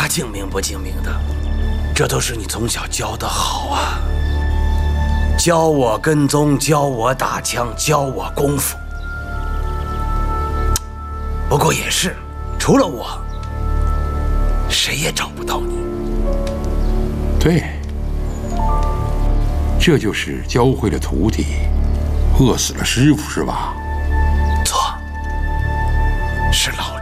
精明不精明的，这都是你从小教的好啊，教我跟踪，教我打枪，教我功夫。不过也是，除了我，谁也找不到你。 对，这就是教会了徒弟，饿死了师傅，是吧？ 错，是老